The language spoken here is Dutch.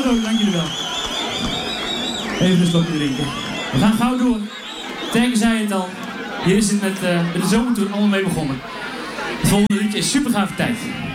Zo, dank jullie wel. Even een slokje drinken. We gaan gauw door. Tegen zei het al. Hier is het met de zomertour allemaal mee begonnen. Het volgende liedje is super gave tijd.